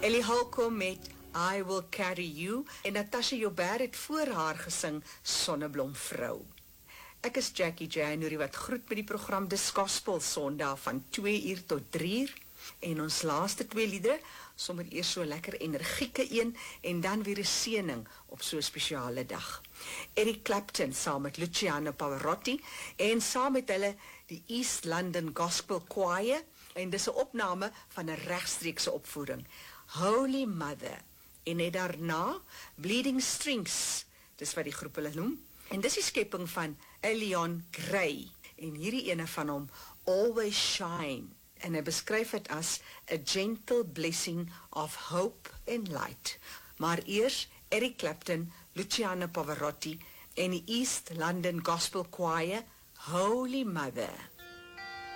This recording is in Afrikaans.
Ellie Holcomb met I Will Carry You en Natasha Joubert het voor haar gesing Sonneblomvrou. Ek is Jackie January wat groet met die program Dis Gospel Sondag van 2 uur tot 3 uur. En ons laaste 2 liedere, sommer eers so lekker energieke een en dan weer 'n seëning op so 'n spesiale dag. Eric Clapton saam met Luciano Pavarotti en saam met hulle die East London Gospel Choir en dis 'n opname van 'n regstreekse opvoering. Holy Mother en net daarna Bleeding Strings, dis wat die groep hulle noem. En dis die skepping van Leon Gray en hierdie ene van hom Always Shine. En hy beskryf dit as a gentle blessing of hope and light. Maar eers Eric Clapton, Luciano Pavarotti en die East London Gospel Choir, Holy Mother.